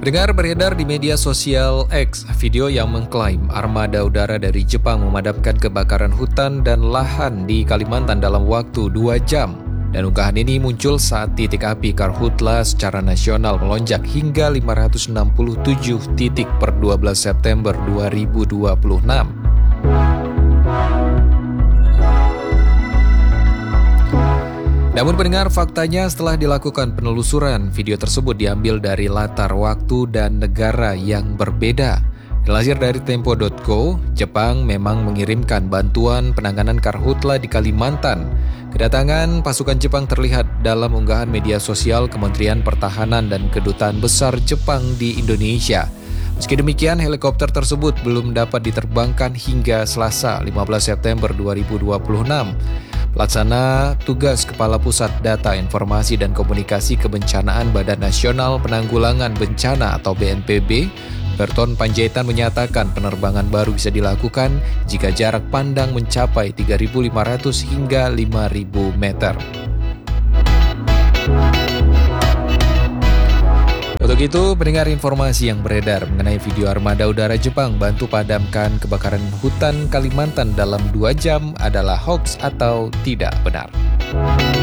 Pendengar, beredar di media sosial X video yang mengklaim armada udara dari Jepang memadamkan kebakaran hutan dan lahan di Kalimantan dalam waktu 2 jam. Dan unggahan ini muncul saat titik api Karhutla secara nasional melonjak hingga 567 titik per 12 September 2026. Namun pendengar, faktanya setelah dilakukan penelusuran, video tersebut diambil dari latar waktu dan negara yang berbeda. Dilansir dari Tempo.co, Jepang memang mengirimkan bantuan penanganan Karhutla di Kalimantan. Kedatangan pasukan Jepang terlihat dalam unggahan media sosial Kementerian Pertahanan dan Kedutaan Besar Jepang di Indonesia. Meski demikian, helikopter tersebut belum dapat diterbangkan hingga Selasa 15 September 2026. Pelaksana tugas Kepala Pusat Data Informasi dan Komunikasi Kebencanaan Badan Nasional Penanggulangan Bencana atau BNPB, Berton Panjaitan menyatakan penerbangan baru bisa dilakukan jika jarak pandang mencapai 3.500 hingga 5.000 meter. Untuk itu, pendengar, informasi yang beredar mengenai video armada udara Jepang bantu padamkan kebakaran hutan Kalimantan dalam 2 jam adalah hoax atau tidak benar.